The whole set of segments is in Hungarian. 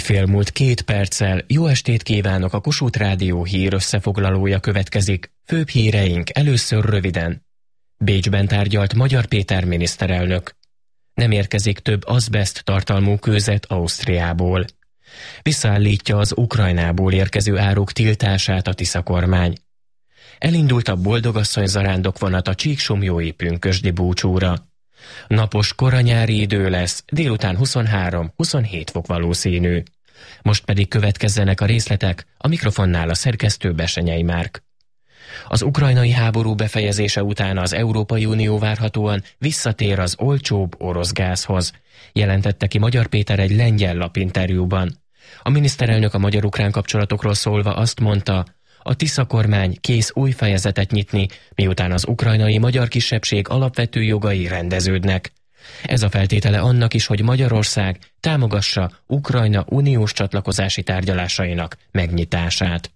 Éjfél múlt 2 perccel. Jó estét kívánok, a Kossuth Rádió hír összefoglalója következik. Főbb híreink először röviden. Bécsben tárgyalt Magyar Péter miniszterelnök. Nem érkezik több azbeszt tartalmú kőzet Ausztriából. Visszaállítja az Ukrajnából érkező áruk tiltását a Tisza kormány. Elindult a boldogasszony zarándokvonat a Csíksomlyói pünkösdi búcsúra. Napos koranyári idő lesz, délután 23-27 fok valószínű. Most pedig következzenek a részletek, a mikrofonnál a szerkesztő Besenyei Márk. Az ukrajnai háború befejezése után az Európai Unió várhatóan visszatér az olcsóbb orosz gázhoz, jelentette ki Magyar Péter egy lengyel lapinterjúban. A miniszterelnök a magyar-ukrán kapcsolatokról szólva azt mondta, a Tisza kormány kész új fejezetet nyitni, miután az ukrajnai magyar kisebbség alapvető jogai rendeződnek. Ez a feltétele annak is, hogy Magyarország támogassa Ukrajna uniós csatlakozási tárgyalásainak megnyitását.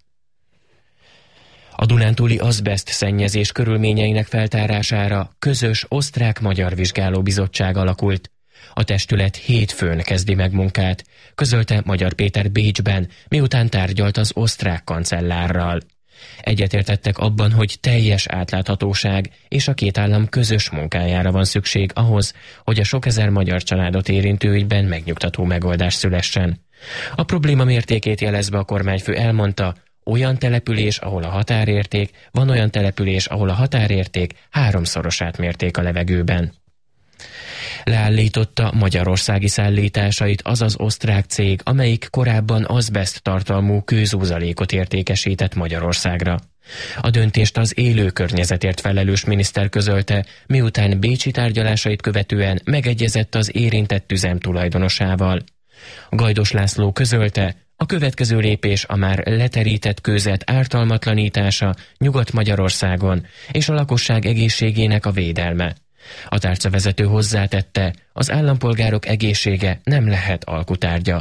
A dunántúli azbeszt szennyezés körülményeinek feltárására közös osztrák-magyar vizsgálóbizottság alakult. A testület hétfőn kezdi meg munkát, közölte Magyar Péter Bécsben, miután tárgyalt az osztrák kancellárral. Egyetértettek abban, hogy teljes átláthatóság és a két állam közös munkájára van szükség ahhoz, hogy a sok ezer magyar családot érintő ügyben megnyugtató megoldás szülessen. A probléma mértékét jelezve a kormányfő elmondta, olyan település, ahol a határérték, van olyan település, ahol a határérték 3-szorosát mérték a levegőben. Leállította magyarországi szállításait az az osztrák cég, amelyik korábban azbeszt tartalmú kőzúzalékot értékesített Magyarországra. A döntést az élő környezetért felelős miniszter közölte, miután bécsi tárgyalásait követően megegyezett az érintett üzem tulajdonosával. Gajdos László közölte, a következő lépés a már leterített kőzet ártalmatlanítása Nyugat-Magyarországon és a lakosság egészségének a védelme. A tárcavezető hozzátette, az állampolgárok egészsége nem lehet alkutárgya.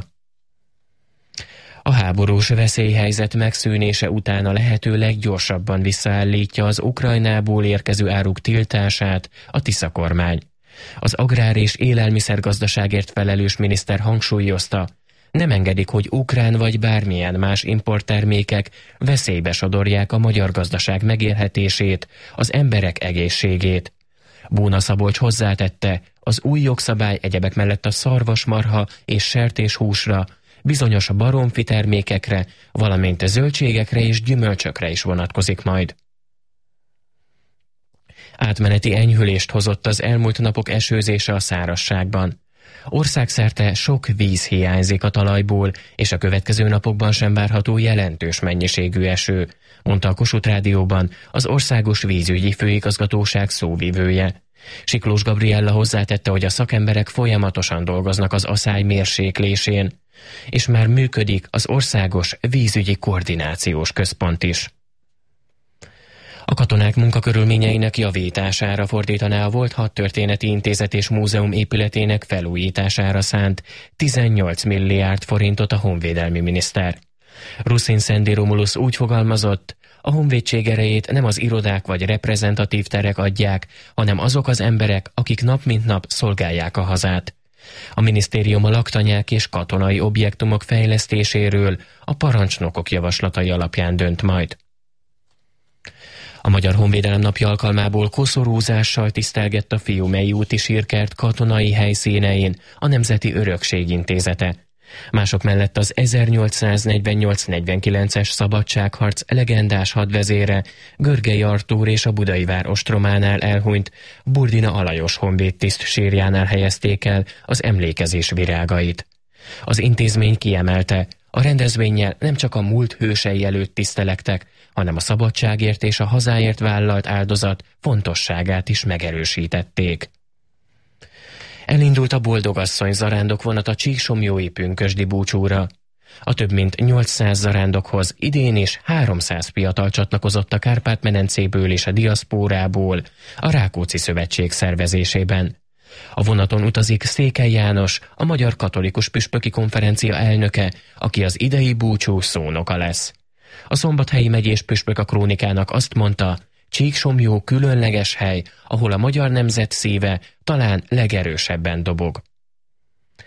A háborús veszélyhelyzet megszűnése után a lehető leggyorsabban visszaállítja az Ukrajnából érkező áruk tiltását a Tisza kormány. Az agrár- és élelmiszergazdaságért felelős miniszter hangsúlyozta, nem engedik, hogy ukrán vagy bármilyen más importtermékek veszélybe sodorják a magyar gazdaság megélhetését, az emberek egészségét. Bóna Szabolcs hozzátette, az új jogszabály egyebek mellett a szarvasmarha és sertéshúsra, bizonyos baromfi termékekre, valamint zöldségekre és gyümölcsökre is vonatkozik majd. Átmeneti enyhülést hozott az elmúlt napok esőzése a szárazságban. Országszerte sok víz hiányzik a talajból, és a következő napokban sem várható jelentős mennyiségű eső, mondta a Kossuth Rádióban az Országos Vízügyi Főigazgatóság szóvivője. Siklós Gabriella hozzátette, hogy a szakemberek folyamatosan dolgoznak az aszály mérséklésén, és már működik az Országos Vízügyi Koordinációs Központ is. A katonák munkakörülményeinek javítására fordítaná a volt Hadtörténeti Intézet és Múzeum épületének felújítására szánt 18 milliárd forintot a honvédelmi miniszter. Ruszin Szendi Romulus úgy fogalmazott, a honvédség erejét nem az irodák vagy reprezentatív terek adják, hanem azok az emberek, akik nap mint nap szolgálják a hazát. A minisztérium a laktanyák és katonai objektumok fejlesztéséről a parancsnokok javaslatai alapján dönt majd. A Magyar Honvédelem napja alkalmából koszorúzással tisztelgett a Fiumei úti sírkert katonai helyszínein a Nemzeti Örökség Intézete. Mások mellett az 1848-49-es szabadságharc legendás hadvezére, Görgei Artúr és a Budai vár ostrománál elhunyt Burdina Alajos honvédtiszt sírjánál helyezték el az emlékezés virágait. Az intézmény kiemelte, a rendezvénnyel nem csak a múlt hősei előtt tisztelektek, hanem a szabadságért és a hazáért vállalt áldozat fontosságát is megerősítették. Elindult a boldogasszony zarándokvonat a Csíksomlyói pünkösdi búcsúra. A több mint 800 zarándokhoz idén is 300 fiatal csatlakozott a Kárpát-medencéből és a diaszpórából a Rákóczi Szövetség szervezésében. A vonaton utazik Székely János, a Magyar Katolikus Püspöki Konferencia elnöke, aki az idei búcsú szónoka lesz. A Szombathelyi megyés püspök a Krónikának azt mondta, Csíksomlyó különleges hely, ahol a magyar nemzet szíve talán legerősebben dobog.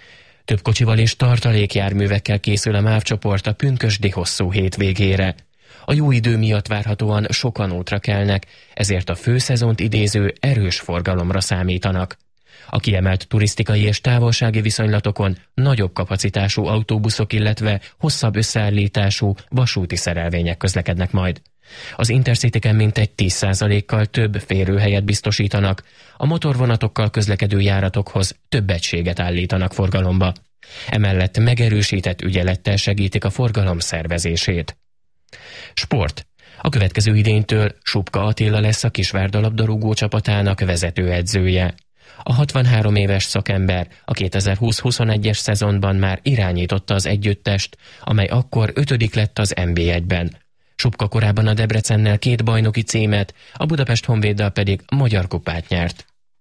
Több kocsival és tartalékjárművekkel készül a MÁV csoport a pünkösdi hosszú hétvégére. A jó idő miatt várhatóan sokan útra kelnek, ezért a főszezont idéző erős forgalomra számítanak. A kiemelt turisztikai és távolsági viszonylatokon nagyobb kapacitású autóbuszok, illetve hosszabb összeállítású vasúti szerelvények közlekednek majd. Az Intercityken mintegy 10%-kal több férőhelyet biztosítanak, a motorvonatokkal közlekedő járatokhoz több egységet állítanak forgalomba. Emellett megerősített ügyelettel segítik a forgalom szervezését. Sport. A következő idénytől Supka Attila lesz a Kisvárda labdarúgó csapatának vezetőedzője. A 63 éves szakember a 2020-21-es szezonban már irányította az együttest, amely akkor 5. lett az NB1-ben. Supka korábban a Debrecennel 2 bajnoki címet, a Budapest Honvéddal pedig magyar kupát nyert.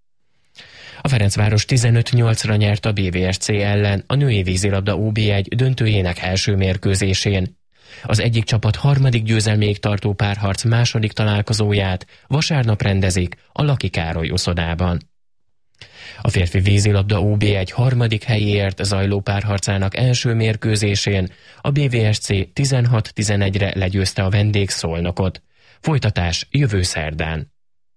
A Ferencváros 15-8-ra nyert a BVSC ellen a női vízilabda OB1 döntőjének első mérkőzésén. Az egyik csapat harmadik győzelméig tartó párharc második találkozóját vasárnap rendezik a Laki Károly uszodában. A férfi vízilabda OB1 harmadik helyéért zajló párharcának első mérkőzésén a BVSC 16-11-re legyőzte a vendég Szolnokot. Folytatás jövő szerdán.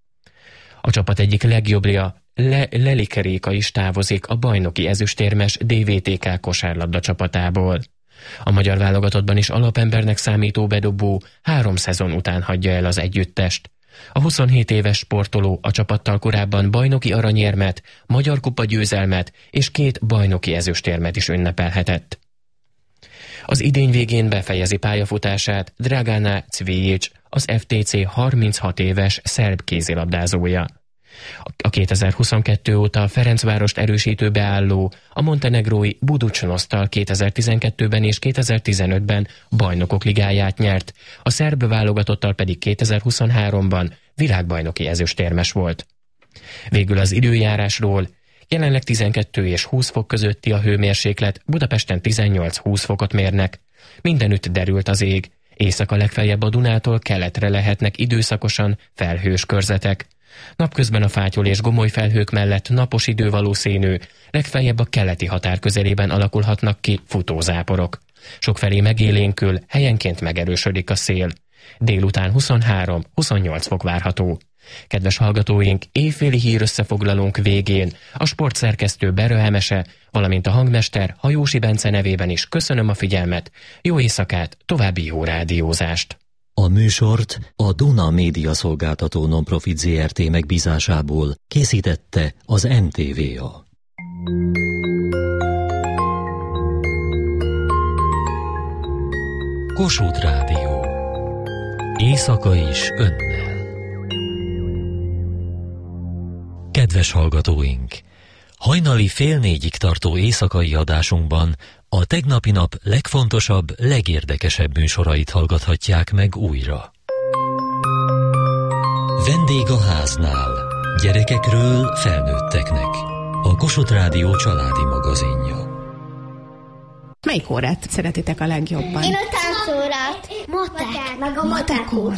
A csapat egyik legjobbja, Lelike Réka is távozik a bajnoki ezüstérmes DVTK kosárlabda csapatából. A magyar válogatottban is alapembernek számító bedobó 3 szezon után hagyja el az együttest. A 27 éves sportoló a csapattal korábban bajnoki aranyérmet, magyar kupa győzelmet és 2 bajnoki ezüstérmet is ünnepelhetett. Az idény végén befejezi pályafutását Dragana Cvijic, az FTC 36 éves szerb kézilabdázója. A 2022 óta a Ferencvárost erősítő beálló a montenegrói Budućnosztal 2012-ben és 2015-ben bajnokok ligáját nyert, a szerb válogatottal pedig 2023-ban világbajnoki ezüstérmes volt. Végül az időjárásról: jelenleg 12 és 20 fok közötti a hőmérséklet, Budapesten 18-20 fokot mérnek. Mindenütt derült az ég, éjszaka legfeljebb a Dunától keletre lehetnek időszakosan felhős körzetek. Napközben a fátyol és gomoly felhők mellett napos idő valószínű, legfeljebb a keleti határ közelében alakulhatnak ki futózáporok. Sokfelé megélénkül, helyenként megerősödik a szél. Délután 23-28 fok várható. Kedves hallgatóink, éjféli hírösszefoglalónk végén a sportszerkesztő Berő Hemese, valamint a hangmester Hajósi Bence nevében is köszönöm a figyelmet, jó éjszakát, további jó rádiózást! A műsort a Duna Média Szolgáltató Nonprofit Zrt. Megbízásából készítette az NTVA. Kossuth Rádió. Éjszaka is önnel. Kedves hallgatóink! Hajnali 3:30-ig tartó éjszakai adásunkban a tegnapi nap legfontosabb, legérdekesebb műsorait hallgathatják meg újra. Vendég a háznál. Gyerekekről felnőtteknek. A Kossuth Rádió családi magazinja. Melyik órát szeretitek a legjobban? Én a táncórát. Matek. Meg a matekót.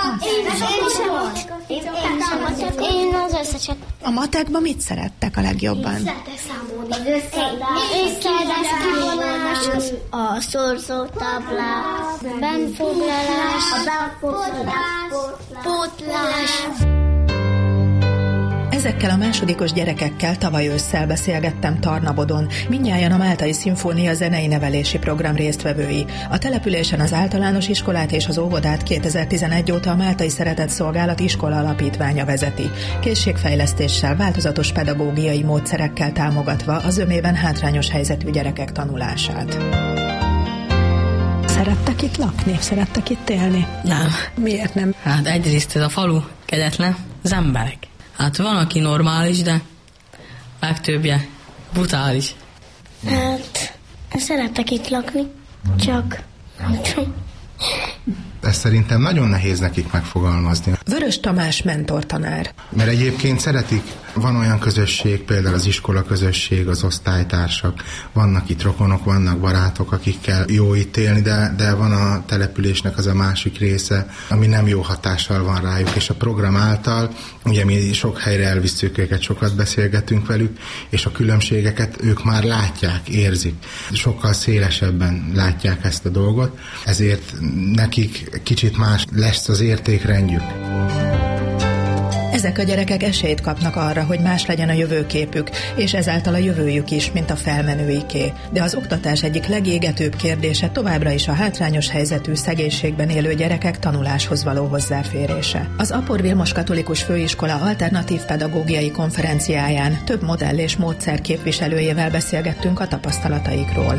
Én az összeset. A matekban mit szerettek a legjobban? Az összeadás, kivonás, a szorzótáblás, benfoglalás, a pótlás. Ezekkel a másodikos gyerekekkel tavaly ősszel beszélgettem Tarnabodon, mindnyájan a Máltai Szimfónia zenei nevelési program résztvevői. A településen az általános iskolát és az óvodát 2011 óta a Máltai Szeretett Szolgálat iskola alapítványa vezeti, készségfejlesztéssel, változatos pedagógiai módszerekkel támogatva az zömében hátrányos helyzetű gyerekek tanulását. Szerettek itt lakni? Szerettek itt élni? Nem. Miért nem? Hát egyrészt ez a falu kegyetlen, az emberek. Hát van, aki normális, de legtöbbje brutális. Hát, szeretek itt lakni, csak... Ezt szerintem nagyon nehéz nekik megfogalmazni. Vörös Tamás mentortanár. Mert egyébként szeretik Van olyan közösség, például az iskola közösség, az osztálytársak, vannak itt rokonok, vannak barátok, akikkel jó itt élni, de van a településnek az a másik része, ami nem jó hatással van rájuk, és a program által, ugye mi sok helyre elvisszük őket, sokat beszélgetünk velük, és a különbségeket ők már látják, érzik. Sokkal szélesebben látják ezt a dolgot, ezért nekik kicsit más lesz az értékrendjük. Ezek a gyerekek esélyt kapnak arra, hogy más legyen a jövőképük, és ezáltal a jövőjük is, mint a felmenőiké. De az oktatás egyik legégetőbb kérdése továbbra is a hátrányos helyzetű szegénységben élő gyerekek tanuláshoz való hozzáférése. Az Apor Vilmos Katolikus Főiskola alternatív pedagógiai konferenciáján több modell és módszer képviselőjével beszélgettünk a tapasztalataikról.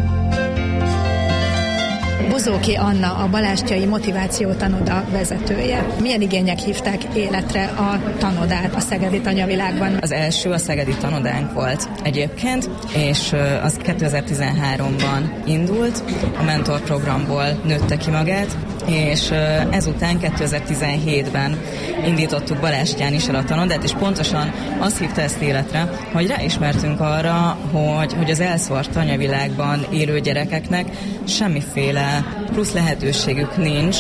Bozóki Anna, a Balástyai Motiváció Tanoda vezetője. Milyen igények hívták életre a tanodát a szegedi tanyavilágban? Az első a szegedi tanodánk volt egyébként, és az 2013-ban indult, a mentor programból nőtte ki magát, és ezután 2017-ben indítottuk Balástyán is el a tanodát, és pontosan azt hívta ezt életre, hogy ráismertünk arra, hogy az elszórt tanyavilágban élő gyerekeknek semmiféle plusz lehetőségük nincs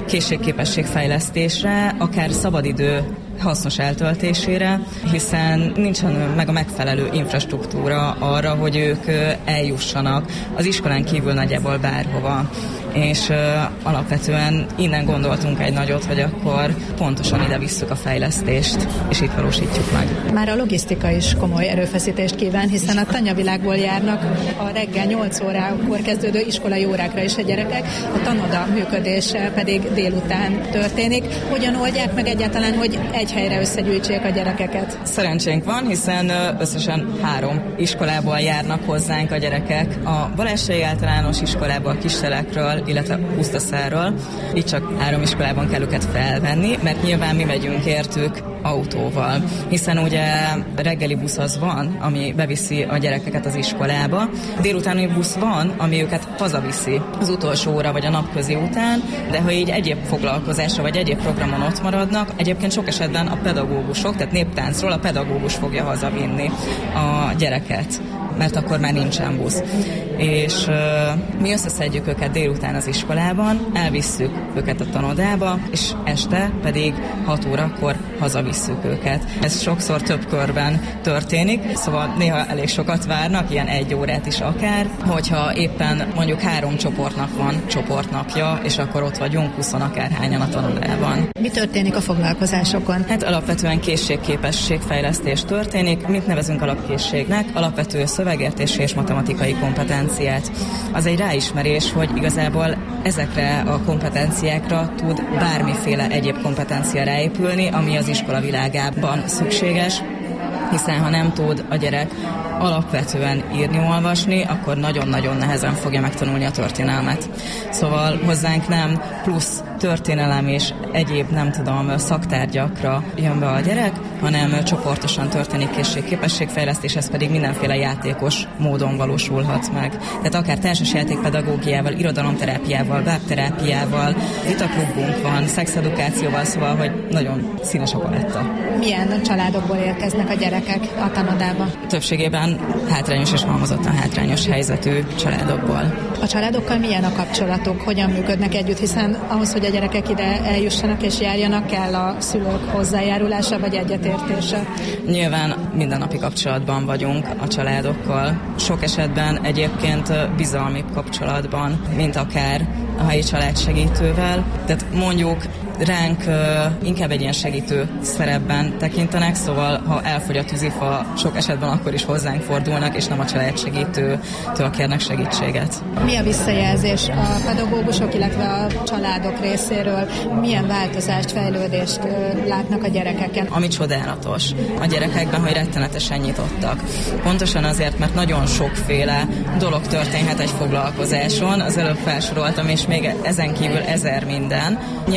készségképességfejlesztésre, akár szabadidő hasznos eltöltésére, hiszen nincsen meg a megfelelő infrastruktúra arra, hogy ők eljussanak az iskolán kívül nagyjából bárhova. És alapvetően innen gondoltunk egy nagyot, hogy akkor pontosan ide visszük a fejlesztést, és itt valósítjuk meg. Már a logisztika is komoly erőfeszítést kíván, hiszen a tanyavilágból járnak a reggel 8 órakor kezdődő iskolai órákra is a gyerekek, a tanoda működése pedig délután történik. Hogyan oldják meg egyáltalán, hogy egy helyre összegyűjtsék a gyerekeket? Szerencsénk van, hiszen összesen 3 iskolából járnak hozzánk a gyerekek. A Balástyai Általános Iskolából, a Kistelekről, illetve Pusztaszáról. Itt csak 3 iskolában kell őket felvenni, mert nyilván mi megyünk értük autóval, hiszen ugye reggeli busz az van, ami beviszi a gyerekeket az iskolába, délutáni busz van, ami őket hazaviszi az utolsó óra vagy a napközi után, de ha így egyéb foglalkozásra vagy egyéb programon ott maradnak, egyébként sok esetben a pedagógusok, tehát néptáncról a pedagógus fogja hazavinni a gyereket, mert akkor már nincsen busz. És mi összeszedjük őket délután az iskolában, elvisszük őket a tanodába, és este pedig 6 órakor hazavisszük őket. Ez sokszor több körben történik, szóval néha elég sokat várnak, ilyen 1 órát is akár, hogyha éppen mondjuk 3 csoportnak van csoportnapja, és akkor ott vagyunk 20 akárhányan a tanodában. Mi történik a foglalkozásokon? Hát alapvetően készségképességfejlesztés történik. Mit nevezünk alapkészségnek? Alapvető szövegértési és matematikai kompetenciát. Az egy ráismerés, hogy igazából ezekre a kompetenciákra tud bármiféle egyéb kompetencia ráépülni, ami az iskola világában szükséges, hiszen ha nem tud a gyerek alapvetően írni-olvasni, akkor nagyon-nagyon nehezen fogja megtanulni a történelmet. Szóval hozzánk nem plusz történelem és egyéb, nem tudom, szaktárgyakra jön be a gyerek, hanem csoportosan történik készségképességfejlesztés, ez pedig mindenféle játékos módon valósulhat meg. Tehát akár társasjátékpedagógiával, irodalomterápiával, bábterápiával, vitaklubunk van, szexedukációval, szóval, hogy nagyon színes a paletta. Milyen családokból érkeznek a gyerekek a tanodába? Többségében hátrányos és halmozottan hátrányos helyzetű családokból. A családokkal milyen a kapcsolatok, hogyan működnek együtt, hiszen ahhoz, hogy a gyerekek ide eljussanak és járjanak, kell a szülők hozzájárulása vagy egyetértése? Nyilván mindennapi kapcsolatban vagyunk a családokkal. Sok esetben egyébként bizalmi kapcsolatban, mint akár a helyi családsegítővel. Tehát mondjuk ránk inkább egy ilyen segítő szerepben tekintenek, szóval ha elfogy a tűzifa, sok esetben akkor is hozzánk fordulnak, és nem a családsegítőtől kérnek segítséget. Mi a visszajelzés a pedagógusok, illetve a családok részéről? Milyen változást, fejlődést látnak a gyerekeken? Ami csodálatos a gyerekekben, hogy rettenetesen nyitottak. Pontosan azért, mert nagyon sokféle dolog történhet egy foglalkozáson. Az előbb felsoroltam, és még ezen kívül 1000 minden. Nyilván van egy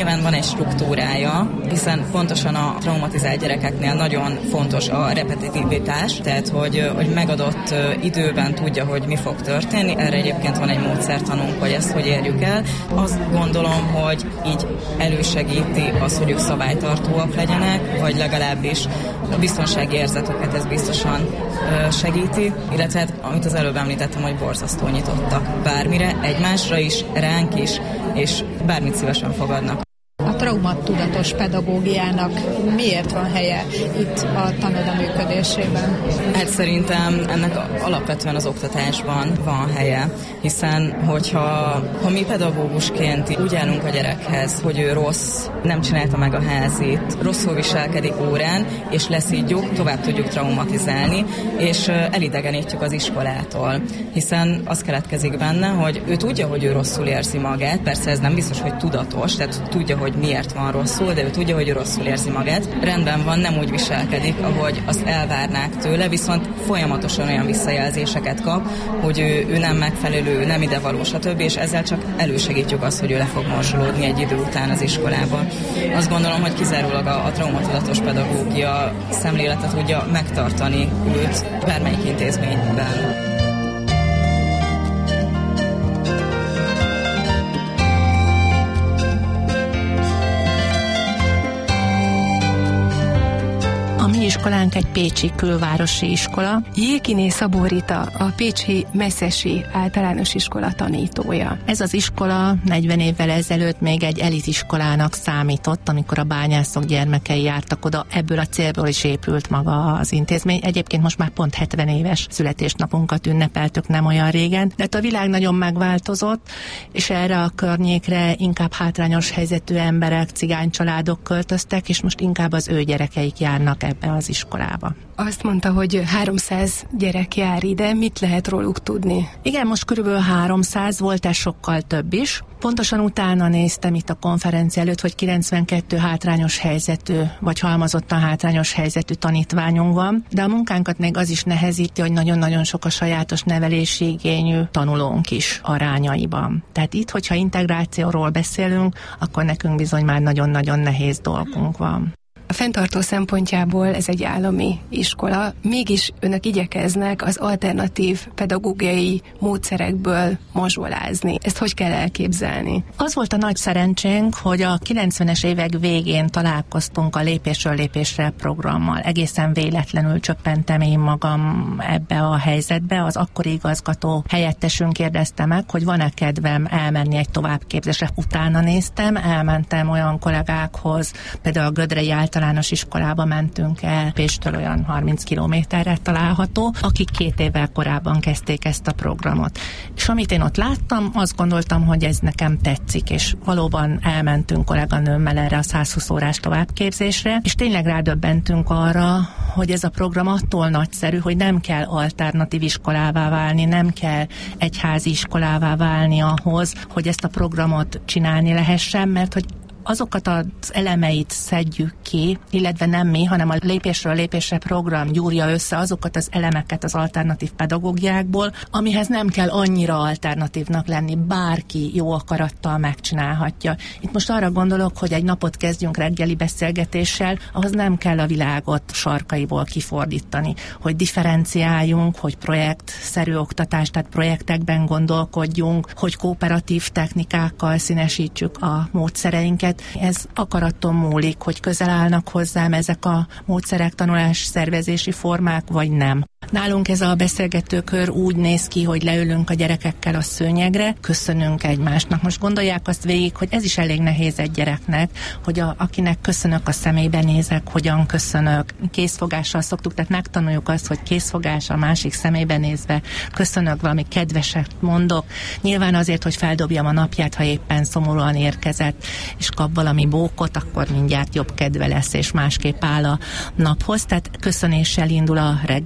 struktúrája, hiszen pontosan a traumatizált gyerekeknél nagyon fontos a repetitivitás, tehát hogy megadott időben tudja, hogy mi fog történni. Erre egyébként van egy módszertanunk, hogy ezt hogy érjük el. Azt gondolom, hogy így elősegíti az, hogy ők szabálytartóak legyenek, vagy legalábbis a biztonsági érzetüket ez biztosan segíti, illetve hát, amit az előbb említettem, hogy borzasztó nyitottak bármire, egymásra is, ránk is, és bármit szívesen fogadnak. A traumattudatos pedagógiának miért van helye itt a tanoda működésében? Hát szerintem ennek alapvetően az oktatásban van helye, hiszen hogyha mi pedagógusként úgy állunk a gyerekhez, hogy ő rossz, nem csinálta meg a házit, rosszul viselkedik órán, és leszídjuk, tovább tudjuk traumatizálni, és elidegenítjük az iskolától, hiszen az keletkezik benne, hogy ő tudja, hogy ő rosszul érzi magát, persze ez nem biztos, hogy tudatos, tehát tudja, hogy miért van rosszul, de ő tudja, hogy ő rosszul érzi magát. Rendben van, nem úgy viselkedik, ahogy azt elvárnák tőle, viszont folyamatosan olyan visszajelzéseket kap, hogy ő nem megfelelő, nem idevaló, stb. És ezzel csak elősegítjük azt, hogy ő le fog morzsolódni egy idő után az iskolában. Azt gondolom, hogy kizárólag a traumatudatos pedagógia szemlélete tudja megtartani őt bármelyik intézményben. A mi iskolánk egy pécsi külvárosi iskola. Jékiné Szabó Rita, a pécsi Messzesi általános iskola tanítója. Ez az iskola 40 évvel ezelőtt még egy elitiskolának számított, amikor a bányászok gyermekei jártak oda. Ebből a célból is épült maga az intézmény. Egyébként most már pont 70 éves születésnapunkat ünnepeltük nem olyan régen, de a világ nagyon megváltozott, és erre a környékre inkább hátrányos helyzetű emberek, cigány családok költöztek, és most inkább az ő gyerekeik járnak ebbe az iskolába. Azt mondta, hogy 300 gyerek jár ide, mit lehet róluk tudni? Igen, most körülbelül 300, volt ez sokkal több is. Pontosan utána néztem itt a konferencia előtt, hogy 92 hátrányos helyzetű, vagy halmozottan hátrányos helyzetű tanítványunk van, de a munkánkat még az is nehezíti, hogy nagyon-nagyon sok a sajátos nevelési igényű tanulónk is arányaiban. Tehát itt, hogyha integrációról beszélünk, akkor nekünk bizony már nagyon-nagyon nehéz dolgunk van. A fenntartó szempontjából ez egy állami iskola, mégis önök igyekeznek az alternatív pedagógiai módszerekből mazsolázni. Ezt hogy kell elképzelni? Az volt a nagy szerencsénk, hogy a 90-es évek végén találkoztunk a Lépésről lépésre programmal. Egészen véletlenül csöppentem én magam ebbe a helyzetbe. Az akkori igazgató helyettesünk kérdezte meg, hogy van-e kedvem elmenni egy továbbképzésre. Utána néztem, elmentem olyan kollégákhoz, például a Gödrei általános iskolába mentünk el, Pécstől olyan 30 kilométerre található, akik 2 évvel korábban kezdték ezt a programot. És amit én ott láttam, azt gondoltam, hogy ez nekem tetszik, és valóban elmentünk kolléganőmmel erre a 120 órás továbbképzésre, és tényleg rádöbbentünk arra, hogy ez a program attól nagyszerű, hogy nem kell alternatív iskolává válni, nem kell egyházi iskolává válni ahhoz, hogy ezt a programot csinálni lehessen, mert hogy azokat az elemeit szedjük ki, illetve nem mi, hanem a Lépésről lépésre program gyúrja össze azokat az elemeket az alternatív pedagógiákból, amihez nem kell annyira alternatívnak lenni, bárki jó akarattal megcsinálhatja. Itt most arra gondolok, hogy egy napot kezdjünk reggeli beszélgetéssel, ahhoz nem kell a világot sarkaiból kifordítani, hogy differenciáljunk, hogy projektszerű oktatás, tehát projektekben gondolkodjunk, hogy kooperatív technikákkal színesítsük a módszereinket. Ez akaraton múlik, hogy közel állnak hozzám ezek a módszerek, tanulás szervezési formák, vagy nem. Nálunk ez a beszélgetőkör úgy néz ki, hogy leülünk a gyerekekkel a szőnyegre, köszönünk egymásnak. Most gondolják azt végig, hogy ez is elég nehéz egy gyereknek, hogy akinek köszönök, a szemébe nézek, hogyan köszönök. Készfogással szoktuk, tehát megtanuljuk azt, hogy készfogás a másik szemébe nézve köszönök, valami kedveset mondok. Nyilván azért, hogy feldobjam a napját, ha éppen szomorúan érkezett, és kap valami bókot, akkor mindjárt jobb kedve lesz, és másképp áll a naphoz. Tehát köszönéssel indul a reggeli beszélgetés,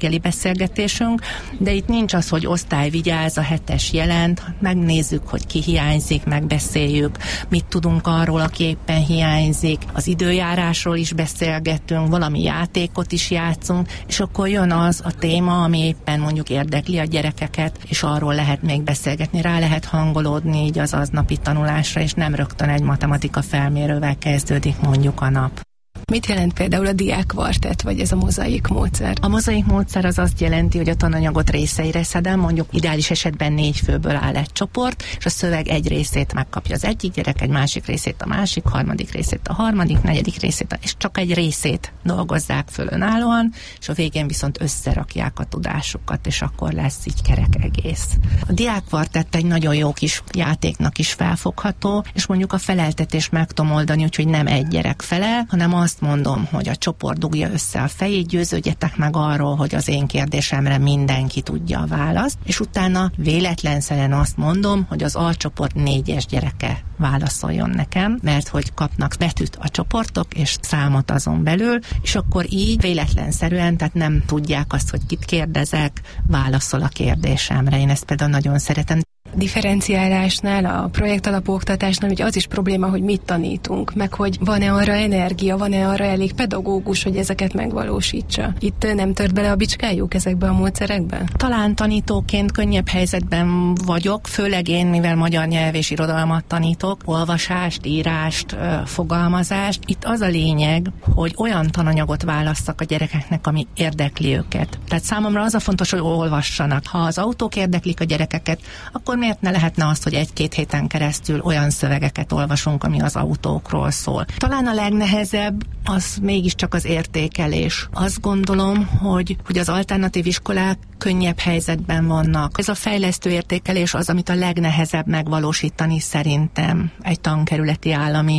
beszélgetésünk, de itt nincs az, hogy osztály vigyáz, a 7-es jelent, megnézzük, hogy ki hiányzik, megbeszéljük, mit tudunk arról, aki éppen hiányzik, az időjárásról is beszélgetünk, valami játékot is játszunk, és akkor jön az a téma, ami éppen mondjuk érdekli a gyerekeket, és arról lehet még beszélgetni, rá lehet hangolódni így az aznapi tanulásra, és nem rögtön egy matematika felmérővel kezdődik mondjuk a nap. Mit jelent például a diákkvartett, vagy ez a mozaik módszer? A mozaik módszer az azt jelenti, hogy a tananyagot részeire szedem, mondjuk ideális esetben 4 főből áll egy csoport, és a szöveg egy részét megkapja az egyik gyerek, egy másik részét a másik, harmadik részét a harmadik, negyedik részét, és csak egy részét dolgozzák föl önállóan, és a végén viszont összerakják a tudásukat, és akkor lesz így kerek egész. A diákkvartett egy nagyon jó kis játéknak is felfogható, és mondjuk a feleltetést meg tudom oldani, úgyhogy nem egy gyerek felel, hanem azt mondom, hogy a csoport dugja össze a fejét, győződjetek meg arról, hogy az én kérdésemre mindenki tudja a választ, és utána véletlenszerűen azt mondom, hogy az alcsoport 4-es gyereke válaszoljon nekem, mert hogy kapnak betűt a csoportok, és számot azon belül, és akkor így véletlenszerűen, tehát nem tudják azt, hogy kit kérdezek, válaszol a kérdésemre. Én ezt például nagyon szeretem. Differenciálásnál, a projektalapú oktatásnál ugye az is probléma, hogy mit tanítunk, meg hogy van-e arra energia, van-e arra elég pedagógus, hogy ezeket megvalósítsa. Itt nem tört bele a bicskájuk ezekbe a módszerekbe? Talán tanítóként könnyebb helyzetben vagyok, főleg én, mivel magyar nyelv és irodalmat tanítok, olvasást, írást, fogalmazást. Itt az a lényeg, hogy olyan tananyagot válasszak a gyerekeknek, ami érdekli őket. Tehát számomra az a fontos, hogy olvassanak. Ha az autók érdeklik a gyerekeket, akkor miért ne lehetne az, hogy 1-2 héten keresztül olyan szövegeket olvasunk, ami az autókról szól. Talán a legnehezebb az mégiscsak az értékelés. Azt gondolom, hogy az alternatív iskolák könnyebb helyzetben vannak. Ez a fejlesztő értékelés az, amit a legnehezebb megvalósítani szerintem egy tankerületi állami